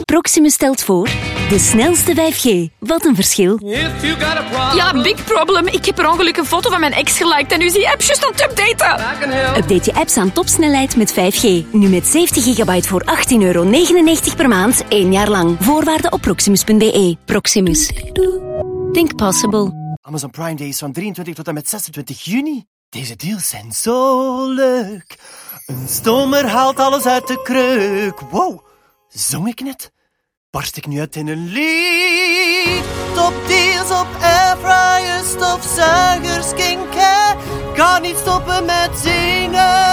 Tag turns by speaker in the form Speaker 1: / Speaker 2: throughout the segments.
Speaker 1: Proximus stelt voor de snelste 5G. Wat een verschil.
Speaker 2: Ja, big problem. Ik heb per ongeluk een foto van mijn ex geliked en nu is die app juist aan het updaten.
Speaker 1: Update je apps aan topsnelheid met 5G. Nu met 70 gigabyte voor €18,99 per maand, 1 jaar lang. Voorwaarden op proximus.be. Proximus. Think possible.
Speaker 3: Amazon Prime Day is van 23 tot en met 26 juni. Deze deals zijn zo leuk. Een stomer haalt alles uit de kreuk. Wow, zong ik net? Barst ik nu uit in een lied? Topdeals op airfryers, stofzuigers, skincare. Kan niet stoppen met zingen.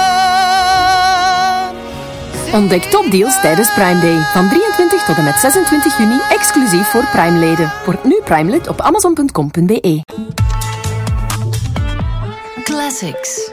Speaker 4: Ontdek topdeals tijdens Prime Day. Van 23 tot en met 26 juni, exclusief voor Prime-leden. Word nu Prime-lid op amazon.com.be.
Speaker 1: Classics.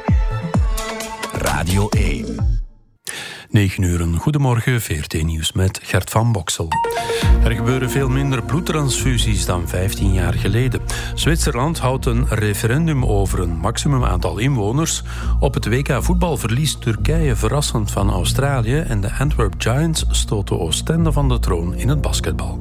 Speaker 5: Radio 1.
Speaker 6: 9 uur, goedemorgen, VRT Nieuws met Gert van Boksel. Er gebeuren veel minder bloedtransfusies dan 15 jaar geleden. Zwitserland houdt een referendum over een maximum aantal inwoners. Op het WK voetbal verliest Turkije verrassend van Australië en de Antwerp Giants stoten Oostende van de troon in het basketbal.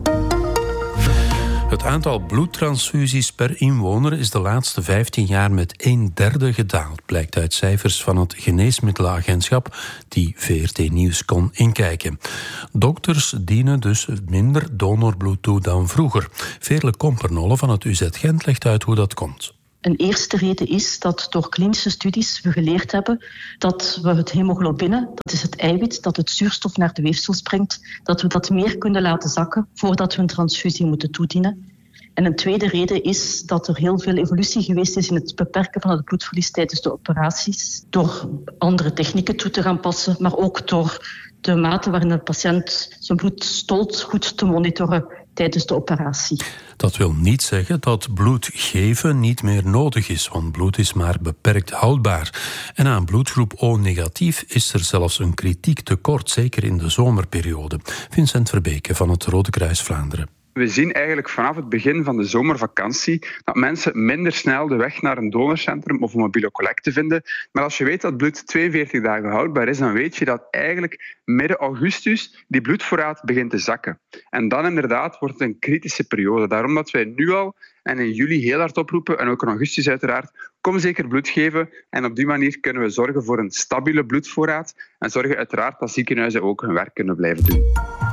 Speaker 6: Het aantal bloedtransfusies per inwoner is de laatste 15 jaar met 1/3 gedaald, blijkt uit cijfers van het Geneesmiddelenagentschap die VRT Nieuws kon inkijken. Dokters dienen dus minder donorbloed toe dan vroeger. Veerle Kompernolle van het UZ Gent legt uit hoe dat komt.
Speaker 7: Een eerste reden is dat door klinische studies we geleerd hebben dat we het hemoglobine, dat is het eiwit dat het zuurstof naar de weefsels brengt, dat we dat meer kunnen laten zakken voordat we een transfusie moeten toedienen. En een tweede reden is dat er heel veel evolutie geweest is in het beperken van het bloedverlies tijdens de operaties, door andere technieken toe te gaan passen, maar ook door de mate waarin een patiënt zijn bloed stolt goed te monitoren tijdens de operatie.
Speaker 6: Dat wil niet zeggen dat bloed geven niet meer nodig is, want bloed is maar beperkt houdbaar. En aan bloedgroep O negatief is er zelfs een kritiek tekort, zeker in de zomerperiode. Vincent Verbeke van het Rode Kruis Vlaanderen.
Speaker 8: We zien eigenlijk vanaf het begin van de zomervakantie dat mensen minder snel de weg naar een donorcentrum of een mobiele collecte vinden. Maar als je weet dat bloed 42 dagen houdbaar is, dan weet je dat eigenlijk midden augustus die bloedvoorraad begint te zakken. En dan inderdaad wordt het een kritische periode. Daarom dat wij nu al en in juli heel hard oproepen, en ook in augustus uiteraard, kom zeker bloed geven. En op die manier kunnen we zorgen voor een stabiele bloedvoorraad en zorgen uiteraard dat ziekenhuizen ook hun werk kunnen blijven doen.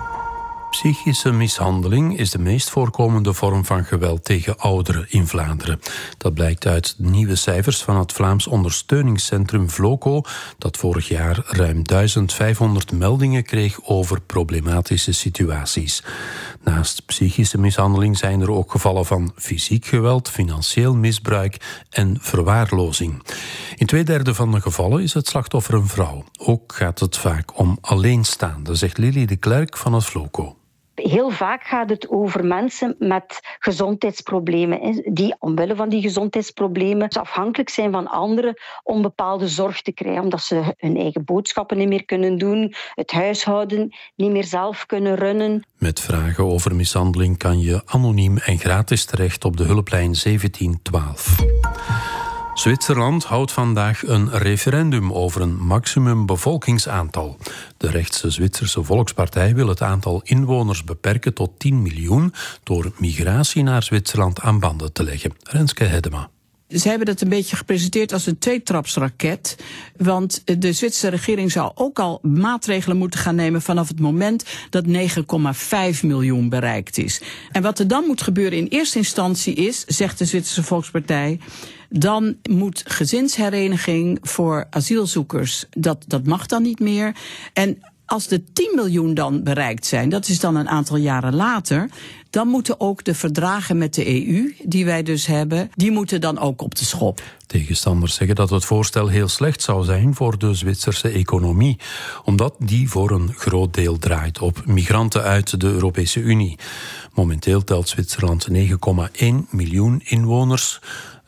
Speaker 6: Psychische mishandeling is de meest voorkomende vorm van geweld tegen ouderen in Vlaanderen. Dat blijkt uit nieuwe cijfers van het Vlaams ondersteuningscentrum Vloco, dat vorig jaar ruim 1500 meldingen kreeg over problematische situaties. Naast psychische mishandeling zijn er ook gevallen van fysiek geweld, financieel misbruik en verwaarlozing. In 2/3 van de gevallen is het slachtoffer een vrouw. Ook gaat het vaak om alleenstaanden, zegt Lily de Klerk van het Vloco.
Speaker 9: Heel vaak gaat het over mensen met gezondheidsproblemen, die omwille van die gezondheidsproblemen afhankelijk zijn van anderen om bepaalde zorg te krijgen, omdat ze hun eigen boodschappen niet meer kunnen doen, het huishouden niet meer zelf kunnen runnen.
Speaker 6: Met vragen over mishandeling kan je anoniem en gratis terecht op de hulplijn 1712. Zwitserland houdt vandaag een referendum over een maximum bevolkingsaantal. De rechtse Zwitserse Volkspartij wil het aantal inwoners beperken tot 10 miljoen... door migratie naar Zwitserland aan banden te leggen. Renske Hedema.
Speaker 10: Ze hebben dat een beetje gepresenteerd als een tweetrapsraket. Want de Zwitserse regering zou ook al maatregelen moeten gaan nemen vanaf het moment dat 9,5 miljoen bereikt is. En wat er dan moet gebeuren in eerste instantie is, zegt de Zwitserse Volkspartij, dan moet gezinshereniging voor asielzoekers, dat mag dan niet meer. En als de 10 miljoen dan bereikt zijn, dat is dan een aantal jaren later, dan moeten ook de verdragen met de EU, die wij dus hebben, die moeten dan ook op de schop.
Speaker 6: Tegenstanders zeggen dat het voorstel heel slecht zou zijn voor de Zwitserse economie, omdat die voor een groot deel draait op migranten uit de Europese Unie. Momenteel telt Zwitserland 9,1 miljoen inwoners.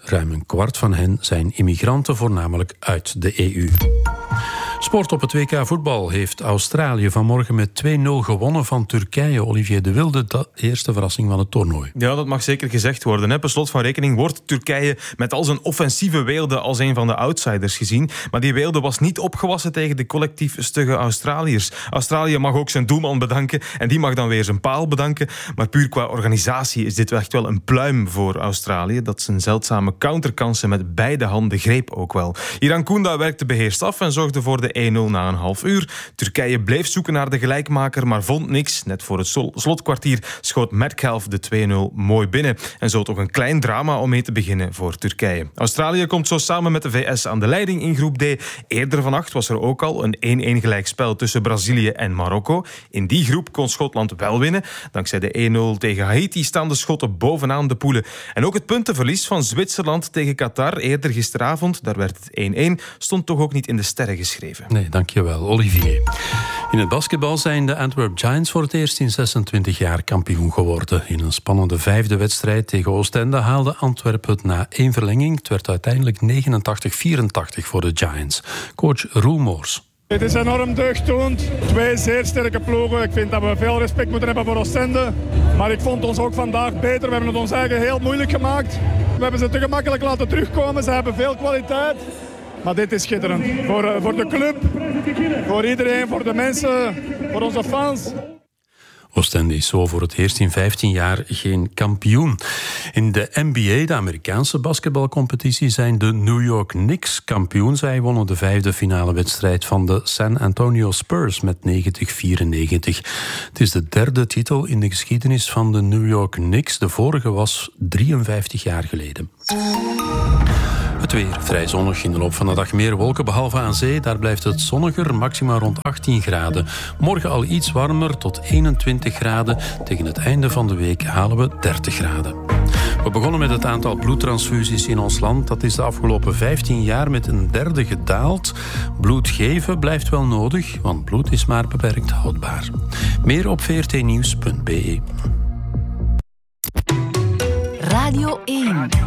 Speaker 6: Ruim een kwart van hen zijn immigranten, voornamelijk uit de EU. Sport op het WK voetbal heeft Australië vanmorgen met 2-0 gewonnen van Turkije. Olivier de Wilde, de eerste verrassing van het toernooi.
Speaker 11: Ja, dat mag zeker gezegd worden. Per slot van rekening wordt Turkije met al zijn offensieve weelde als een van de outsiders gezien. Maar die weelde was niet opgewassen tegen de collectief stugge Australiërs. Australië mag ook zijn doelman bedanken en die mag dan weer zijn paal bedanken. Maar puur qua organisatie is dit echt wel een pluim voor Australië, dat zijn zeldzame counterkansen met beide handen greep ook wel. Iran Kounda werkte beheerst af en zorgde voor de 1-0 na een half uur. Turkije bleef zoeken naar de gelijkmaker, maar vond niks. Net voor het slotkwartier schoot Metcalf de 2-0 mooi binnen. En zo toch een klein drama om mee te beginnen voor Turkije. Australië komt zo samen met de VS aan de leiding in groep D. Eerder vannacht was er ook al een 1-1 gelijkspel tussen Brazilië en Marokko. In die groep kon Schotland wel winnen. Dankzij de 1-0 tegen Haiti staan de Schotten bovenaan de poelen. En ook het puntenverlies van Zwitserland tegen Qatar eerder gisteravond, daar werd het 1-1, stond toch ook niet in de sterren geschreven.
Speaker 6: Nee, dankjewel, Olivier. In het basketbal zijn de Antwerp Giants voor het eerst in 26 jaar kampioen geworden. In een spannende 5e wedstrijd tegen Oostende haalde Antwerpen het na 1 verlenging. Het werd uiteindelijk 89-84 voor de Giants. Coach Roel Moors.
Speaker 12: Het is enorm deugddoend. 2 zeer sterke ploegen. Ik vind dat we veel respect moeten hebben voor Oostende. Maar ik vond ons ook vandaag beter. We hebben het ons eigen heel moeilijk gemaakt. We hebben ze te gemakkelijk laten terugkomen. Ze hebben veel kwaliteit. Maar dit is schitterend. Voor de club, voor iedereen, voor de mensen, voor onze fans.
Speaker 6: Oostende is zo voor het eerst in 15 jaar geen kampioen. In de NBA, de Amerikaanse basketbalcompetitie, zijn de New York Knicks kampioen. Zij wonnen de 5e finale wedstrijd van de San Antonio Spurs met 90-94. Het is de 3e titel in de geschiedenis van de New York Knicks. De vorige was 53 jaar geleden. Het weer vrij zonnig, in de loop van de dag meer wolken, behalve aan zee. Daar blijft het zonniger, maxima rond 18 graden. Morgen al iets warmer, tot 21 graden. Tegen het einde van de week halen we 30 graden. We begonnen met het aantal bloedtransfusies in ons land. Dat is de afgelopen 15 jaar met een derde gedaald. Bloed geven blijft wel nodig, want bloed is maar beperkt houdbaar. Meer op vrtnieuws.be.
Speaker 1: Radio 1